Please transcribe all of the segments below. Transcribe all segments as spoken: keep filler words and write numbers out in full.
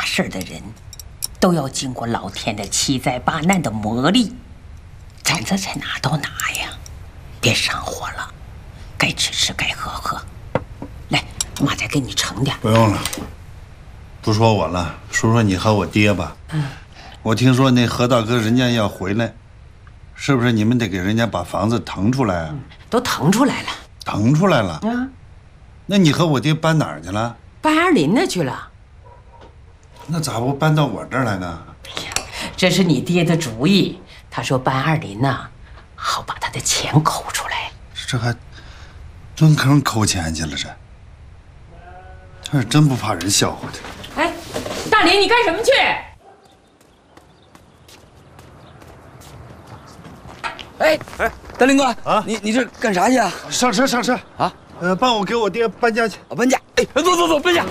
事的人，都要经过老天的七灾八难的磨砺，咱这才拿到拿呀！别上火了，该吃吃，该喝喝。来，妈再给你盛点。 不用了，不说我了，说说你和我爹吧。嗯，我听说那何大哥人家要回来，是不是你们得给人家把房子腾出来啊？嗯、 都腾出来了。 腾出来了啊？那你和我爹搬哪儿去了？ 搬二林那去了。 那咋不搬到我这儿来呢？ 哎呀，这是你爹的主意。他说搬二林呐，好把他的钱抠出来。 这还蹲坑抠钱去了？这他是真不怕人笑话他。 哎，大林，你干什么去？ 哎哎，大林哥啊，你你这干啥去啊？ 上车上车啊！呃，帮我给我爹搬家去。 啊，搬家！哎，走走走，搬家。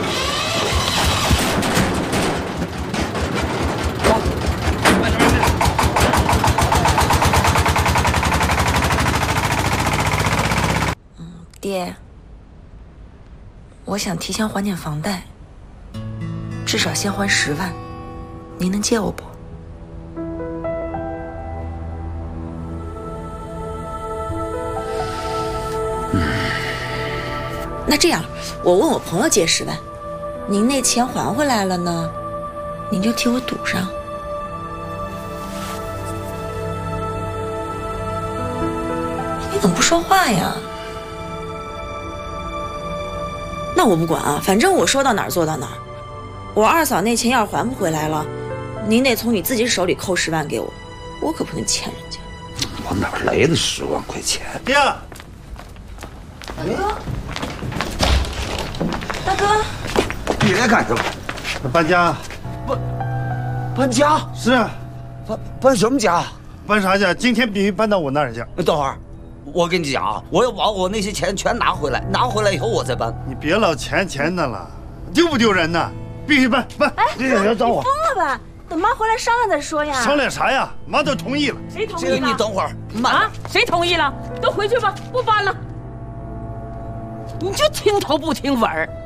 爹，我想提前还点房贷，至少先还十万，您能借我不？嗯，那这样，我问我朋友借十万，您那钱还回来了呢，您就替我赌上。你怎么不说话呀？那我不管啊，反正我说到哪儿做到哪儿。我二嫂那钱要是还不回来了，您得从你自己手里扣十万给我，我可不能欠人家。 我哪来的十万块钱？ 爹， 大哥，大哥， 爹干什么？ 搬家。 搬搬家？ 是啊。 搬搬什么家？ 搬啥家？今天必须搬到我那儿去。 等会儿。我跟你讲啊，我要把我那些钱全拿回来，拿回来以后我再搬。 你别老钱钱的了，丢不丢人呢？必须搬搬！ 哎， 你等我。 疯了吧？等妈回来商量再说呀。 商量啥呀？妈都同意了。 谁同意了？ 这个你等会儿，慢啊！谁同意了？都回去吧，不搬了。你就听头不听尾儿。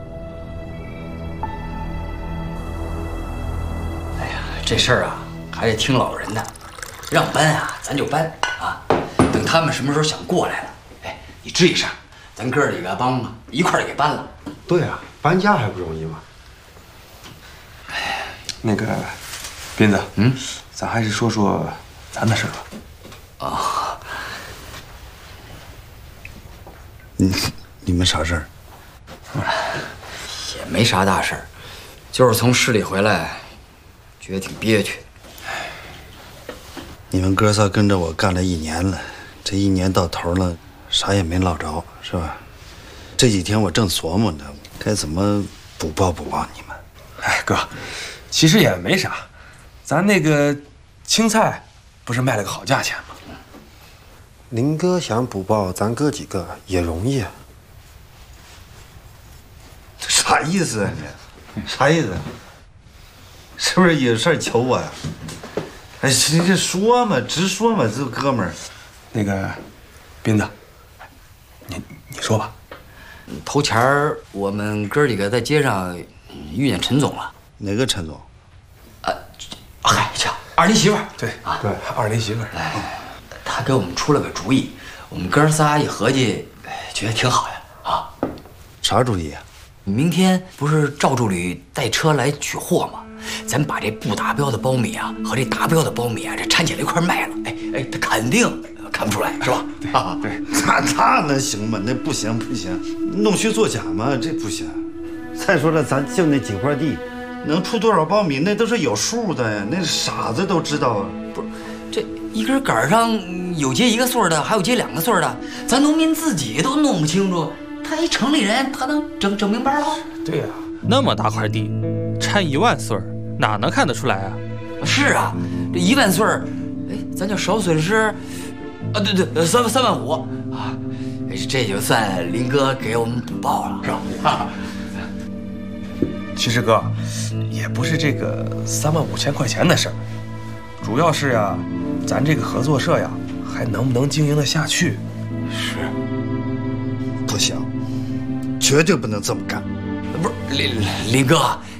哎呀，这事儿啊，还得听老人的，让搬啊，咱就搬啊。等他们什么时候想过来了，哎，你吱一声，咱哥几个帮忙一块儿给搬了。 对啊，搬家还不容易吗？哎，那个，斌子，嗯，咱还是说说咱的事吧。 啊， 你你们啥事儿？ 也没啥大事儿，就是从市里回来，觉得挺憋屈。 你们哥仨跟着我干了一年了。这一年到头了，啥也没落着，是吧？这几天我正琢磨呢，该怎么补报补报你们。 哎，哥，其实也没啥，咱那个青菜不是卖了个好价钱吗？ 林哥想补报咱哥几个也容易啊。 啥意思啊你？啥意思？是不是有事求我呀？哎，你这说嘛，直说嘛，这哥们儿。 那个，斌子，你你说吧。 头前儿我们哥几个在街上遇见陈总了。 哪个陈总？ 啊，嗨，瞧，二林媳妇儿。 对啊，对，二林媳妇儿。 哎，他给我们出了个主意，我们哥仨一合计，觉得挺好的啊。 啥主意啊？ 明天不是赵助理带车来取货吗？咱把这不达标的苞米啊和这达标的苞米啊，这掺起来一块卖了，哎哎，他肯定看不出来，是吧？ 对啊， 对， 那那能行吗？那不行不行，弄虚作假嘛，这不行。再说了，咱就那几块地，能出多少苞米，那都是有数的呀，那傻子都知道啊。 不是，这一根杆上有结一个穗的，还有结两个穗的，咱农民自己都弄不清楚，他一城里人，他能整整明白了？ 对呀、啊， 那么大块地，掺一万穗儿，哪能看得出来啊？ 是啊，这一万穗儿，哎，咱就少损失，啊，对对，三三万五啊，这就算林哥给我们补报了，是吧？ 其实哥，也不是这个三万五千块钱的事儿，主要是呀，咱这个合作社呀，还能不能经营得下去？ 是， 不行，绝对不能这么干。 不是林林哥，